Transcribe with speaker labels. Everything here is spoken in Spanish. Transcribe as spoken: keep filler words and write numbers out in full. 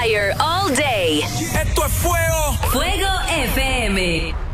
Speaker 1: fire all day.
Speaker 2: Esto es fuego.
Speaker 1: Fuego F M.